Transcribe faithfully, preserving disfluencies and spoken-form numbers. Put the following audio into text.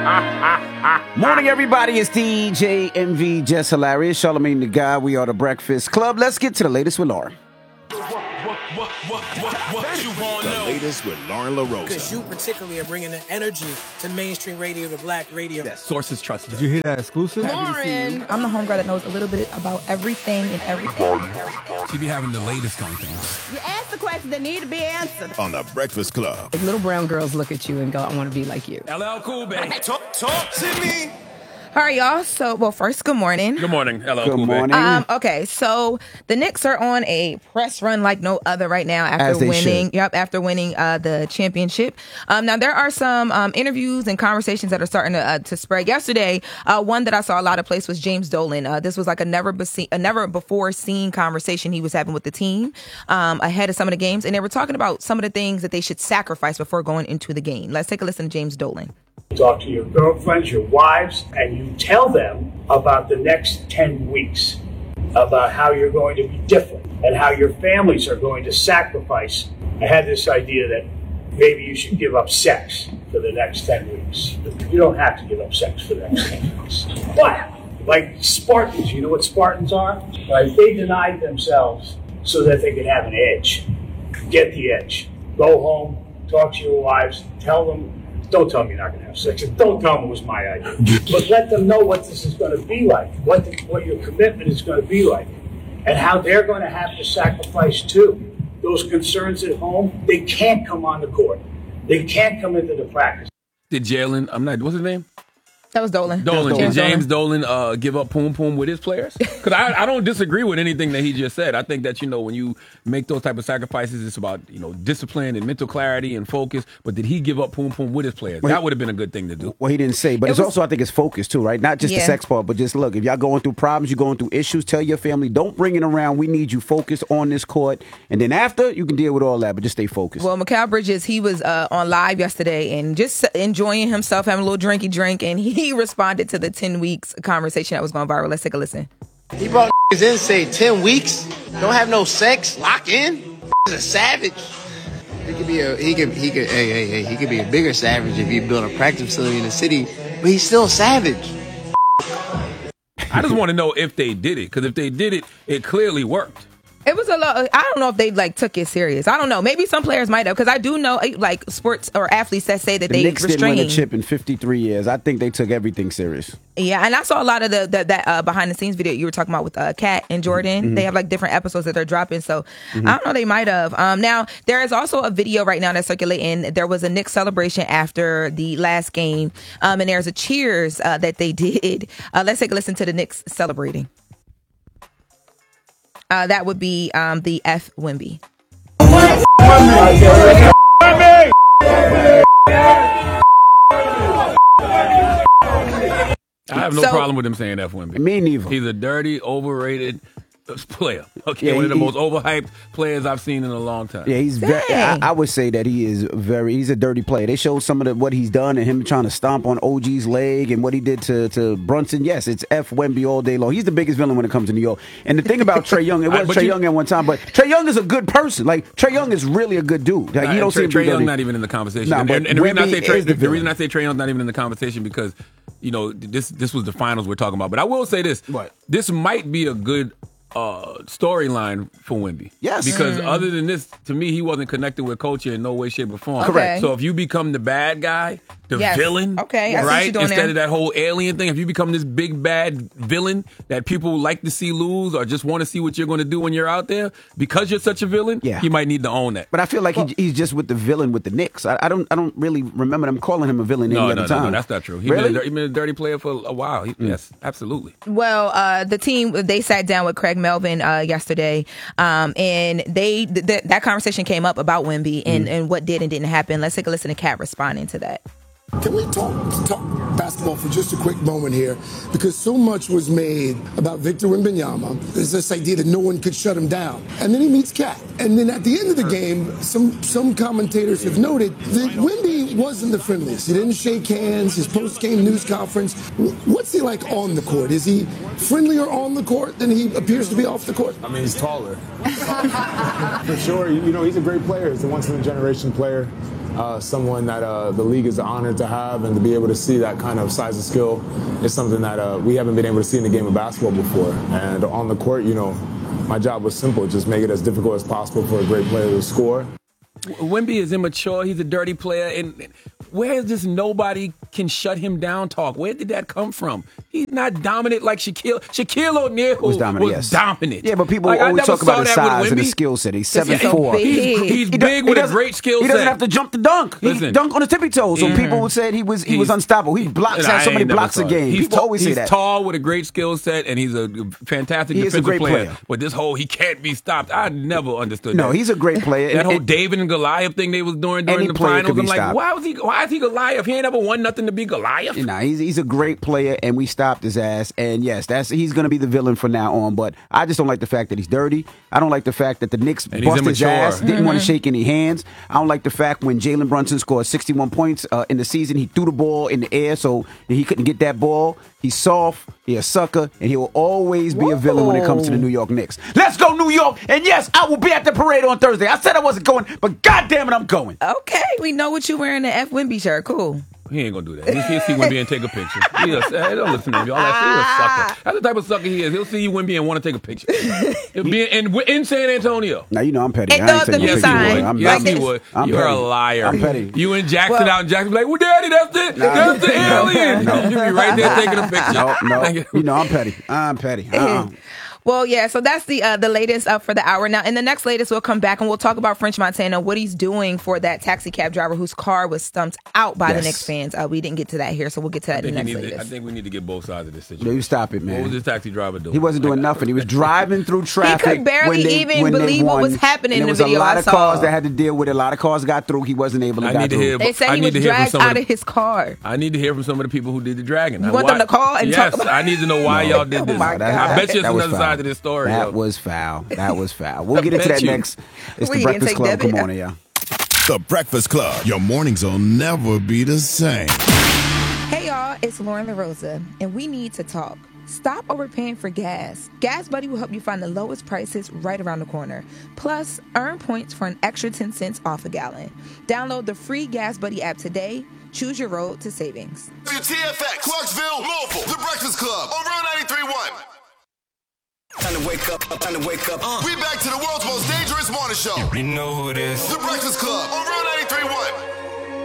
Morning, everybody. It's D J M V, Jess Hilarious, Charlamagne the Guy. We are the Breakfast Club. Let's get to the latest with Lauren. What, what, what, what you want to know? The latest with Lauren LaRosa. Because you particularly are bringing the energy to mainstream radio, to black radio. That sources trusted. Did you hear that exclusive? Lauren! I'm the homegirl that knows a little bit about everything and everything. She be having the latest on things. You ask the questions that need to be answered. On the Breakfast Club. If little brown girls look at you and go, I want to be like you. L L Cool, baby. Talk, talk to me. All right, y'all. So, well, first, good morning. Good morning. Hello, Good Cool, morning. Um, okay, so the Knicks are on a press run like no other right now after As they winning. should. Yep, after winning uh, the championship. Um, now there are some um, interviews and conversations that are starting to, uh, to spread. Yesterday, uh, one that I saw a lot of place was James Dolan. Uh, this was like a never be- a never before seen conversation he was having with the team um, ahead of some of the games, and they were talking about some of the things that they should sacrifice before going into the game. Let's take a listen to James Dolan. Talk to your girlfriends, your wives, and you tell them about the next ten weeks, about how you're going to be different and how your families are going to sacrifice. I had this idea that maybe you should give up sex for the next ten weeks. You don't have to give up sex for the next ten weeks. But, like Spartans, you know what Spartans are? Right? They denied themselves so that they could have an edge. Get the edge. Go home, talk to your wives, tell them. Don't tell me you're not going to have sex. And don't tell them it was my idea. But let them know what this is going to be like, what the, what your commitment is going to be like, and how they're going to have to sacrifice too. Those concerns at home, they can't come on the court. They can't come into the practice. Did Jalen, I'm not, what's his name? That was Dolan. Dolan. Did James James Dolan uh, give up poom poom with his players? Because I, I don't disagree with anything that he just said. I think that, you know, when you make those type of sacrifices, it's about, you know, discipline and mental clarity and focus. But did he give up poom poom with his players? Well, that would have been a good thing to do. Well, he didn't say, but It it's was- also, I think, it's focus too, right? Not just the Yeah. sex part, but just look, if y'all going through problems, you're going through issues, tell your family, don't bring it around. We need you focused on this court. And then after, you can deal with all that, but just stay focused. Well, Mikal Bridges, he was uh, on live yesterday and just enjoying himself, having a little drinky drink, and he responded to the ten weeks conversation that was going viral. Let's take a listen. He brought niggas in, say ten weeks, don't have no sex, lock in. He's a savage. He could be a he could he could hey hey hey he could be a bigger savage if he built a practice facility in the city, but he's still a savage. I just want to know if they did it, because if they did it, it clearly worked. It was a lot. I don't know if they like took it serious. I don't know. Maybe some players might have, because I do know like sports or athletes that say that the they Knicks didn't win restrain. a chip in fifty-three years. I think they took everything serious. Yeah, and I saw a lot of the, the that uh, behind the scenes video you were talking about with uh, Kat and Jordan. Mm-hmm. They have like different episodes that they're dropping. So mm-hmm. I don't know. They might have. Um, now there is also a video right now that's circulating. There was a Knicks celebration after the last game, um, and there's a cheers uh, that they did. Uh, let's take a listen to the Knicks celebrating. Uh, that would be um, the F Wemby. I have no So- problem with him saying F Wemby. Me neither. He's a dirty, overrated player. Okay, Yeah, one of the he- most overhyped players I've seen in a long time. Yeah, he's very. I, Dang. I would say that he is very. He's a dirty player. They showed some of the, what he's done and him trying to stomp on O G's leg and what he did to, to Brunson. Yes, it's F Wemby all day long. He's the biggest villain when it comes to New York. And the thing about Trae Young, it I- was but Trae you- Young at one time, but Trae Young is a good person. Like Trae Young is really a good dude. Like, Nah, you don't Trey, see him Trey do Young dirty- not even in the conversation. Nah, and, but and, and the reason I Wemby say Trey, is the the, reason villain. I say Trey Young's not even in the conversation because, you know, this this was the finals we're talking about. But I will say this: What? This might be a good uh, storyline for Wemby. Yes. Because Mm. other than this, to me, he wasn't connected with culture in no way, shape, or form. Correct. So if you become the bad guy, the Yes. villain, Okay, I see what right? you're doing Instead there. of that whole alien thing, if you become this big bad villain that people like to see lose or just want to see what you're going to do when you're out there, because you're such a villain, Yeah. you might need to own that. But I feel like he, he's just with the villain with the Knicks. I, I don't. I don't really remember them calling him a villain No, any no, other no, time. no, that's not true. He's Really? been, a, he's been a dirty player for a while. He, Yes, absolutely. Well, uh, the team, they sat down with Craig Melvin uh, yesterday, um, and they th- th- that conversation came up about Wemby and, and what did and didn't happen. Let's take a listen to Kat responding to that. Can we talk, talk basketball for just a quick moment here? Because so much was made about Victor Wembanyama. There's this idea that no one could shut him down. And then he meets Cat. And then at the end of the game, some some commentators have noted that Wemby wasn't the friendliest. He didn't shake hands, his post-game news conference. What's he like on the court? Is he friendlier on the court than he appears to be off the court? I mean, he's taller. For sure. You know, he's a great player. He's a once-in-a-generation player. uh, someone that uh, the league is honored to have, and to be able to see that kind of size and skill is something that uh, we haven't been able to see in the game of basketball before. And on the court, you know, my job was simple, just make it as difficult as possible for a great player to score. Wemby is immature. He's a dirty player. And where is this nobody can shut him down talk? Where did that come from? He's not dominant like Shaquille. Shaquille O'Neal was dominant. Was yes. dominant. Yeah, but people like, always talk about his size and his skill set. He's seven foot four. He's, he's he big he with a great skill set. He doesn't have to jump the dunk. He Listen, dunk on his tippy toes. So mm-hmm. people said he was he he's, was unstoppable. He blocks had so many blocks a game. He's People t- always say he's that. He's tall with a great skill set, and he's a fantastic he defensive is a great player. player. But this whole he can't be stopped. I never understood no, that. No, he's a great player. That and, whole and, David and Goliath thing they was doing during the finals. I'm like, stopped. why was he? Why is he Goliath? He ain't ever won nothing to be Goliath. You know, he's he's a great player, and we stopped his ass. And yes, that's he's going to be the villain from now on. But I just don't like the fact that he's dirty. I don't like the fact that the Knicks and bust his ass, didn't mm-hmm. want to shake any hands. I don't like the fact when Jalen Brunson scored sixty-one points uh, in the season, he threw the ball in the air so he couldn't get that ball. He's soft, he's a sucker, and he will always be Whoa. a villain when it comes to the New York Knicks. Let's go, New York! And yes, I will be at the parade on Thursday. I said I wasn't going, but goddamn it, I'm going. Okay, we know what you're wearing, the F. Wemby shirt. Cool. He ain't gonna do that. He'll, he'll see Wemby and take a picture. He'll, hey, don't listen to him. Y'all that he's a sucker. That's the type of sucker he is. He'll see you Wemby and want to take a picture. He'll be in, in, in San Antonio. Now you know I'm petty. And I ain't taking yes, a picture. you I'm, yes, I'm, he would. I'm You're petty. a liar. I'm petty. You and Jackson well, out, and Jackson be like, "Well, Daddy, that's it. Nah, that's the no, alien." no. You be right there taking a picture. No, no. You know I'm petty. I'm petty. Uh-uh. Well, yeah, so that's the uh, the latest up for the hour. Now, in the next latest, we'll come back and we'll talk about French Montana, what he's doing for that taxi cab driver whose car was stumped out by yes. the Knicks fans. Uh, we didn't get to that here, so we'll get to that in the next latest. To, I think we need to get both sides of this situation. No, you stop it, man. What was this taxi driver doing? He wasn't doing like, nothing. He was driving through traffic. He could barely when they, even when believe what was happening and in the video. video. There was a lot I of saw. cars that had to deal with it. A lot of cars got through. He wasn't able to I get need to through. hear, They said I he need was to hear dragged from some out of, of his car. I need to hear from some of the people who did the dragging. You want why, them to call and yes, talk about I need to know why No. y'all did this. Oh my I God. bet you That it's was another foul. side of this story. That yo. was foul. That was foul. We'll get into bet that you. next. It's We the didn't Breakfast take Club. debit. Good morning, yeah. The Breakfast Club. Your mornings will never be the same. Hey y'all, it's Lauren LaRosa, and we need to talk. Stop overpaying for gas. Gas Buddy will help you find the lowest prices right around the corner. Plus, earn points for an extra ten cents off a gallon. Download the free Gas Buddy app today. Choose your road to savings. W T F X, Clarksville, Louisville, The Breakfast Club on Real ninety-three point one. Time to wake up, time to wake up. Uh. We back to the world's most dangerous morning show. You know who it is. The Breakfast Club on Real ninety-three point one.